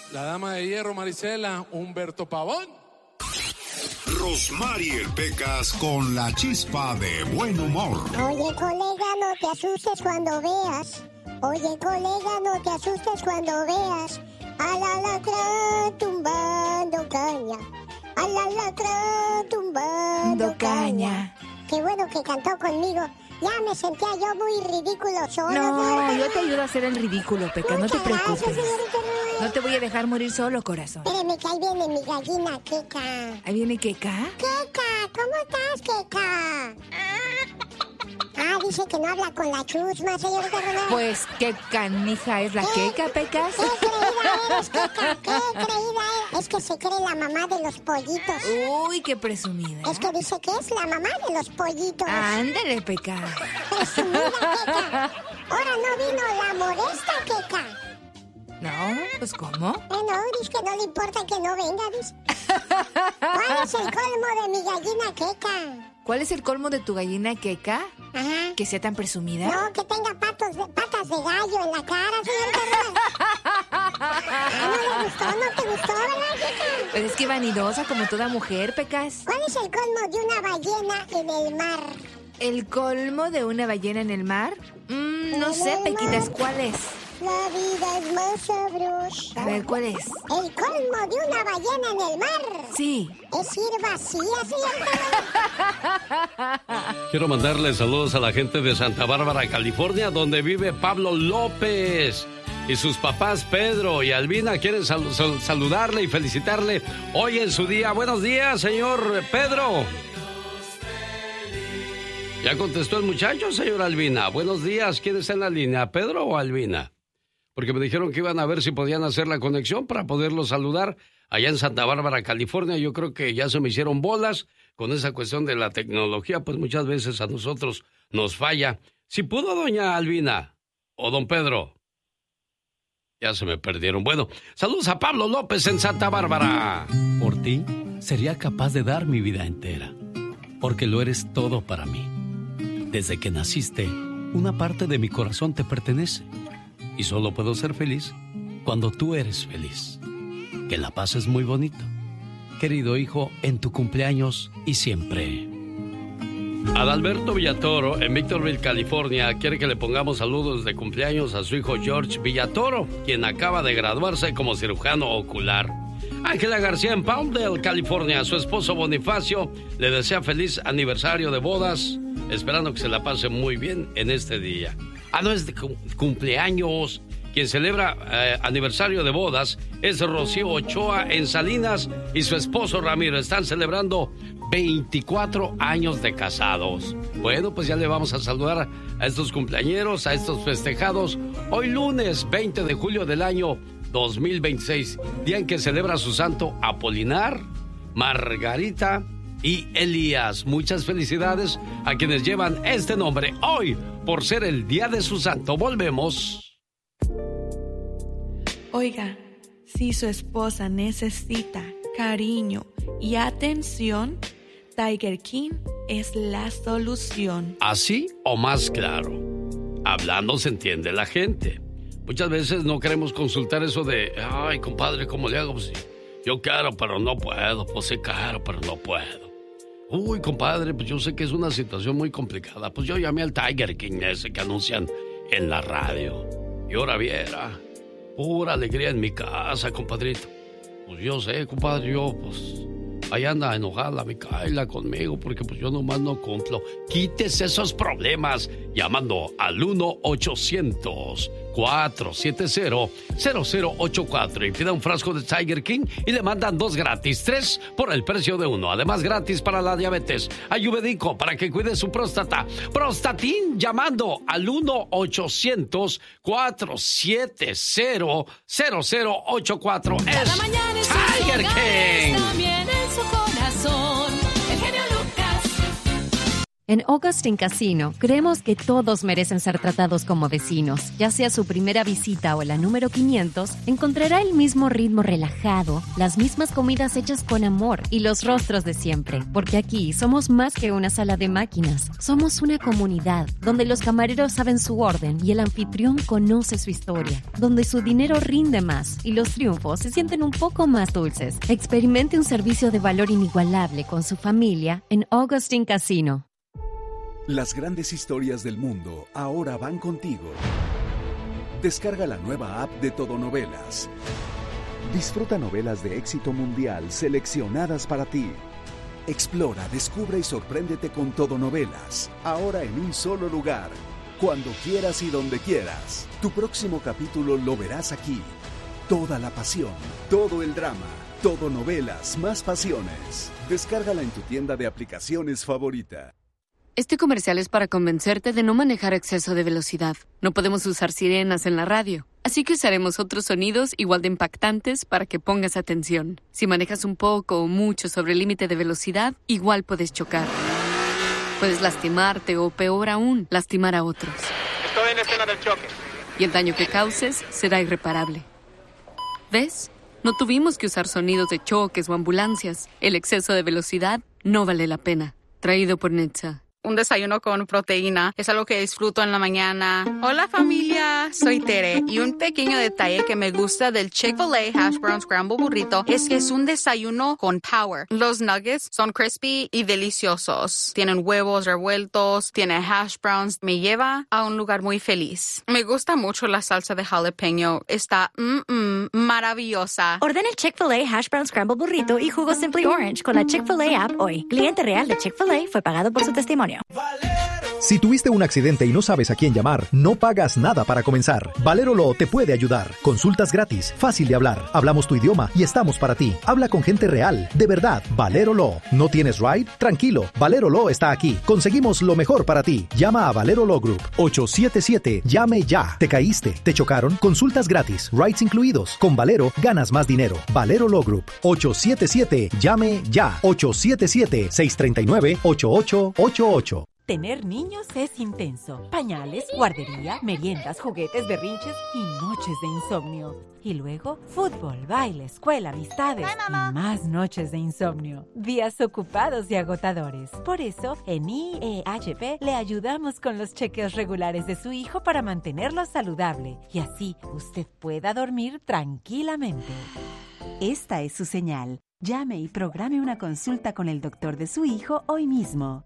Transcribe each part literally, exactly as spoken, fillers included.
La dama de hierro, Marisela, Humberto Pavón. Rosmarie Pecas con la chispa de buen humor. Oye, colega, no te asustes cuando veas. Oye, colega, no te asustes cuando veas al alacrán tumbando caña. Al alacrán tumbando caña. Qué bueno que cantó conmigo. Ya me sentía yo muy ridículo solo. No, yo te ayudo a hacer el ridículo, Peca, no te preocupes. Gracias, señorita Ruiz. No te voy a dejar morir solo, corazón. Espérame, que ahí viene mi gallina, Keka. ¿Ahí viene Keka? Keka, ¿cómo estás, Keka? Ah, dice que no habla con la chusma, señorita Ruiz. Pues, ¿qué canija es la Keka, Pecas? ¿Qué creída eres, Keka? ¿Qué creída eres? Es que se cree la mamá de los pollitos. Uy, qué presumida. Es que dice que es la mamá de los pollitos. Ándale, Peca. Presumida, Keka. Ahora no vino la modesta, Keka. No, pues ¿cómo? Eh, no, dice que no le importa que no venga, dice. ¿Cuál es el colmo de mi gallina, Keka? ¿Cuál es el colmo de tu gallina, Keka? Ajá. ¿Que sea tan presumida? No, que tenga patos de, patas de gallo en la cara, señorita Ruiz. ¿No le gustó? ¿No te gustó, verdad, Keka? Pero es que vanidosa como toda mujer, Pecas. ¿Cuál es el colmo de una ballena en el mar? ¿El colmo de una ballena en el mar? Mm, no sé, Pequitas, ¿cuál es? La vida es más sabrosa. A ver, ¿cuál es? El colmo de una ballena en el mar. Sí. Es ir vacía, señorita. Quiero mandarle saludos a la gente de Santa Bárbara, California, donde vive Pablo López. Y sus papás Pedro y Albina quieren sal- sal- saludarle y felicitarle hoy en su día. Buenos días, señor Pedro. ¿Ya contestó el muchacho, señor Albina? Buenos días. ¿Quién está en la línea, Pedro o Albina? Porque me dijeron que iban a ver si podían hacer la conexión para poderlo saludar allá en Santa Bárbara, California. Yo creo que ya se me hicieron bolas con esa cuestión de la tecnología, pues muchas veces a nosotros nos falla. Si pudo, doña Albina o don Pedro. Ya se me perdieron. Bueno, saludos a Pablo López en Santa Bárbara. Por ti, sería capaz de dar mi vida entera, porque lo eres todo para mí. Desde que naciste, una parte de mi corazón te pertenece. Y solo puedo ser feliz cuando tú eres feliz. Que la pases muy bonito. Querido hijo, en tu cumpleaños y siempre. Adalberto Villatoro, en Victorville, California, quiere que le pongamos saludos de cumpleaños a su hijo George Villatoro, quien acaba de graduarse como cirujano ocular. Ángela García, en Palmdale, California, su esposo Bonifacio le desea feliz aniversario de bodas, esperando que se la pase muy bien en este día. Ah, no es de cumpleaños. Quien celebra eh, aniversario de bodas es Rocío Ochoa en Salinas y su esposo Ramiro. Están celebrando veinticuatro años de casados. Bueno, pues ya le vamos a saludar a estos cumpleañeros, a estos festejados. Hoy lunes veinte de julio del año dos mil veintiséis, día en que celebra su santo Apolinar, Margarita y Elías. Muchas felicidades a quienes llevan este nombre hoy por ser el día de su santo. Volvemos. Oiga, si su esposa necesita cariño y atención, Tiger King es la solución. Así o más claro. Hablando se entiende la gente. Muchas veces no queremos consultar eso de, ay, compadre, ¿cómo le hago? Pues sí, yo quiero, pero no puedo. Pues sí, quiero, pero no puedo. Uy, compadre, pues yo sé que es una situación muy complicada. Pues yo llamé al Tiger King ese que anuncian en la radio. Y ahora viera, pura alegría en mi casa, compadrito. Pues yo sé, compadre, yo, pues, ahí anda enojada la Micaela conmigo porque pues yo nomás no cumplo. Quítese esos problemas llamando al uno ochocientos, cuatro siete cero, cero cero ocho cuatro y pida un frasco de Tiger King y le mandan dos gratis, tres por el precio de uno. Además gratis para la diabetes. Ayurvédico para que cuide su próstata. Prostatín llamando al uno ochocientos, cuatro siete cero, cero cero ocho cuatro. Es Tiger King. También en su corazón, el genio Lucas. En Augustine Casino, creemos que todos merecen ser tratados como vecinos. Ya sea su primera visita o la número quinientos, encontrará el mismo ritmo relajado, las mismas comidas hechas con amor y los rostros de siempre. Porque aquí somos más que una sala de máquinas. Somos una comunidad donde los camareros saben su orden y el anfitrión conoce su historia. Donde su dinero rinde más y los triunfos se sienten un poco más dulces. Experimente un servicio de valor inigualable con su familia en Augustine Casino. Las grandes historias del mundo ahora van contigo. Descarga la nueva app de Todo Novelas. Disfruta novelas de éxito mundial seleccionadas para ti. Explora, descubre y sorpréndete con Todo Novelas. Ahora en un solo lugar. Cuando quieras y donde quieras. Tu próximo capítulo lo verás aquí. Toda la pasión, todo el drama, Todo Novelas, más pasiones. Descárgala en tu tienda de aplicaciones favorita. Este comercial es para convencerte de no manejar a exceso de velocidad. No podemos usar sirenas en la radio, así que usaremos otros sonidos igual de impactantes para que pongas atención. Si manejas un poco o mucho sobre el límite de velocidad, igual puedes chocar. Puedes lastimarte o, peor aún, lastimar a otros. Estoy en la escena del choque. Y el daño que causes será irreparable. ¿Ves? No tuvimos que usar sonidos de choques o ambulancias. El exceso de velocidad no vale la pena. Traído por Netza. Un desayuno con proteína es algo que disfruto en la mañana. Hola familia, soy Tere y un pequeño detalle que me gusta del Chick-fil-A Hash Brown Scramble Burrito es que es un desayuno con power. Los nuggets son crispy y deliciosos. Tienen huevos revueltos, tiene hash browns. Me lleva a un lugar muy feliz. Me gusta mucho la salsa de jalapeño. Está mm, mm, maravillosa. Ordena el Chick-fil-A Hash Brown Scramble Burrito y jugo Simply Orange con la Chick-fil-A app hoy. Cliente real de Chick-fil-A fue pagado por su testimonio. Si tuviste un accidente y no sabes a quién llamar, no pagas nada para comenzar. Valero Law te puede ayudar. Consultas gratis, fácil de hablar. Hablamos tu idioma y estamos para ti. Habla con gente real, de verdad. Valero Law. ¿No tienes ride? Tranquilo, Valero Law está aquí. Conseguimos lo mejor para ti. Llama a Valero Law Group. ocho siete siete, llame ya. ¿Te caíste? ¿Te chocaron? Consultas gratis, rides incluidos. Con Valero ganas más dinero. Valero Law Group. ocho siete siete, llame ya. ocho siete siete, seis tres nueve, ocho ocho ocho ocho. Tener niños es intenso. Pañales, guardería, meriendas, juguetes, berrinches y noches de insomnio. Y luego, fútbol, baile, escuela, amistades y más noches de insomnio. Días ocupados y agotadores. Por eso, en I E H P le ayudamos con los chequeos regulares de su hijo para mantenerlo saludable. Y así, usted pueda dormir tranquilamente. Esta es su señal. Llame y programe una consulta con el doctor de su hijo hoy mismo.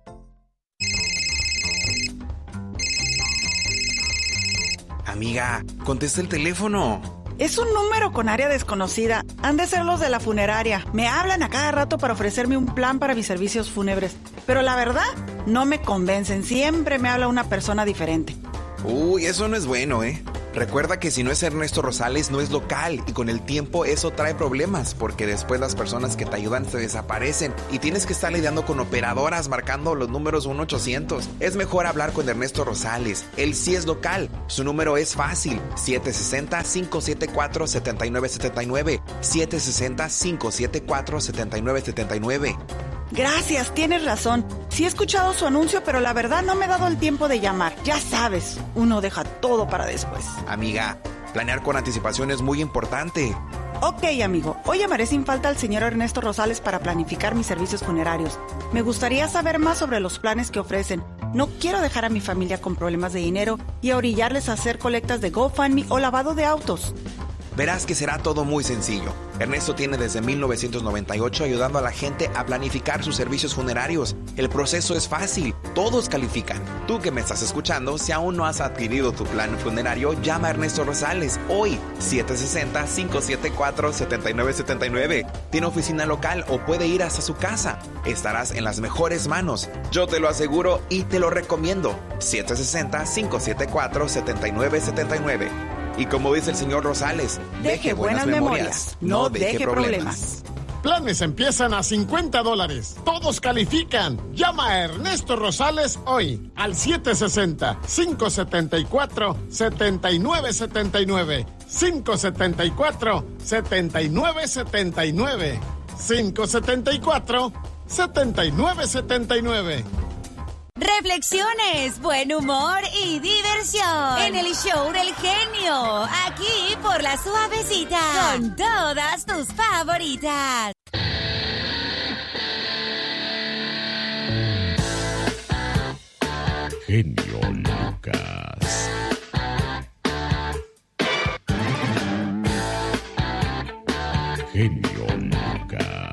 Amiga, contesta el teléfono. Es un número con área desconocida. Han de ser los de la funeraria. Me hablan a cada rato para ofrecerme un plan para mis servicios fúnebres. Pero la verdad, no me convencen. Siempre me habla una persona diferente. Uy, eso no es bueno, ¿eh? Recuerda que si no es Ernesto Rosales, no es local, y con el tiempo eso trae problemas, porque después las personas que te ayudan se desaparecen y tienes que estar lidiando con operadoras marcando los números uno ochocientos. Es mejor hablar con Ernesto Rosales. Él sí es local. Su número es fácil: siete seis cero, cinco siete cuatro, siete nueve siete nueve, siete seis cero, cinco siete cuatro, siete nueve siete nueve. Gracias, tienes razón. Sí he escuchado su anuncio, pero la verdad no me he dado el tiempo de llamar. Ya sabes, uno deja todo para después. Amiga, planear con anticipación es muy importante. Ok, amigo. Hoy llamaré sin falta al señor Ernesto Rosales para planificar mis servicios funerarios. Me gustaría saber más sobre los planes que ofrecen. No quiero dejar a mi familia con problemas de dinero y a orillarles a hacer colectas de GoFundMe o lavado de autos. Verás que será todo muy sencillo. Ernesto tiene desde mil novecientos noventa y ocho ayudando a la gente a planificar sus servicios funerarios. El proceso es fácil, todos califican. Tú que me estás escuchando, si aún no has adquirido tu plan funerario, llama a Ernesto Rosales hoy. siete seis cero, cinco siete cuatro, siete nueve siete nueve. Tiene oficina local o puede ir hasta su casa. Estarás en las mejores manos. Yo te lo aseguro y te lo recomiendo. siete seis cero, cinco siete cuatro, siete nueve siete nueve. Y como dice el señor Rosales, deje, deje buenas, buenas memorias, memorias, no deje, deje problemas. problemas. Planes empiezan a cincuenta dólares. Todos califican. Llama a Ernesto Rosales hoy al siete seis cero, cinco siete cuatro, siete nueve siete nueve. cinco siete cuatro, siete nueve siete nueve. cinco siete cuatro, siete nueve siete nueve. reflexiones, buen humor y diversión. En el show del genio, aquí por La Suavecita, con todas tus favoritas. Genio Lucas. Genio Lucas.